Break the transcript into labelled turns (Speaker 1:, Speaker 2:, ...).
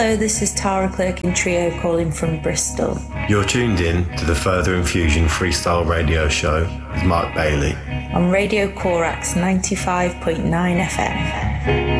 Speaker 1: Hello, this is Tara Clerkin Trio calling from Bristol.
Speaker 2: You're tuned in to the Further Infusion Freestyle Radio Show with Mark Bailey
Speaker 1: on Radio Corax 95.9 FM.